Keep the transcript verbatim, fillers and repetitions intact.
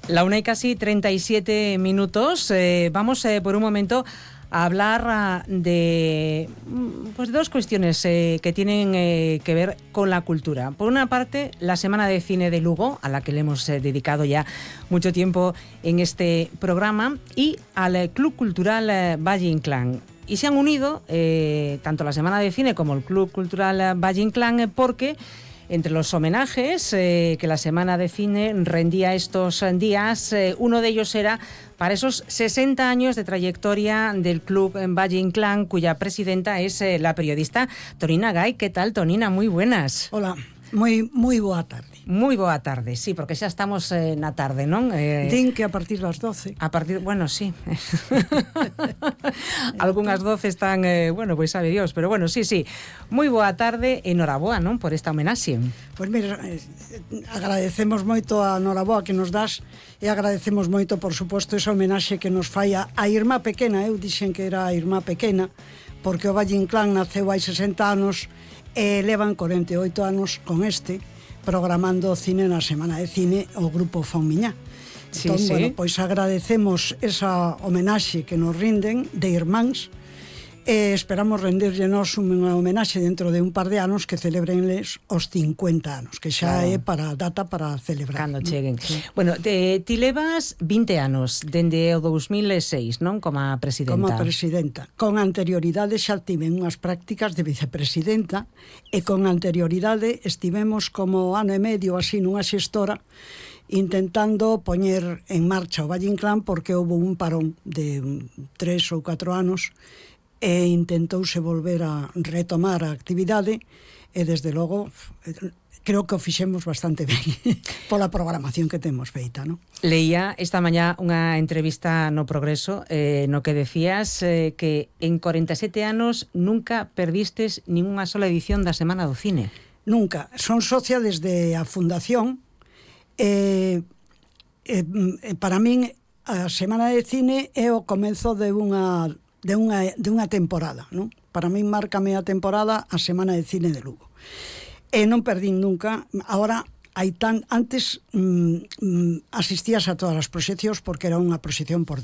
La una y casi treinta y siete minutos. Eh, vamos eh, por un momento a hablar uh, de pues, dos cuestiones eh, que tienen eh, que ver con la cultura. Por una parte, la Semana de Cine de Lugo, a la que le hemos eh, dedicado ya mucho tiempo en este programa, y al eh, Club Cultural eh, Valle Inclán. Y se han unido eh, tanto la Semana de Cine como el Club Cultural eh, Valle Inclán eh, porque entre los homenajes eh, que la Semana de Cine rendía estos días, eh, uno de ellos era para esos sesenta años de trayectoria del Club Valle Inclán, cuya presidenta es eh, la periodista Tonina Gai. ¿Qué tal, Tonina? Muy buenas. Hola, moi, moi boa tarde. Muy boa tarde, sí, porque xa estamos eh, na tarde, non? Eh, Din que a partir das doce. A partir, bueno, sí. Algunhas doce están, eh, bueno, pois pues sabe Dios, pero bueno, sí, sí. Moi boa tarde, enhoraboa, non, por esta homenaxe. Pois mira, eh, agradecemos moito a noraboa que nos das e agradecemos moito, por suposto, esa homenaxe que nos fai a, a irmá pequena. Eu dixen que era a irmá pequena, porque o Valle Inclán naceu hai sesenta anos e levan corenta e oito anos con este programando cine na Semana de Cine o Grupo Fonmiñá. Sí, entón, sí. bueno, pois agradecemos esa homenaxe que nos rinden de irmáns e esperamos renderlle nos unha homenaxe dentro de un par de anos que celebrenles os cincuenta anos, que xa claro. É para a data para celebrar. Cando cheguen. Sí. Bueno, te, ti levas vinte anos, dende o dos mil e seis, non? Como a presidenta. Como a presidenta. Con anterioridade xa tiven unhas prácticas de vicepresidenta e con anterioridade estivemos como ano e medio así nunha xestora intentando poñer en marcha o Valle Inclán porque houve un parón de tres ou catro anos e intentouse volver a retomar a actividade e desde logo creo que o fixemos bastante ben pola programación que temos feita, non? Leía esta mañá unha entrevista no Progreso eh, no que decías eh, que en corenta e sete anos nunca perdistes ninguna sola edición da Semana do Cine. Nunca. Son socia desde a fundación e eh, eh, para min a Semana de Cine é o comezo de unha de unha, de unha temporada, non? Para min márcame a temporada a Semana de Cine de Lugo. E non perdín nunca. Agora, hai tan antes mm, mm, asistías a todas as proxeccións porque era unha proxección por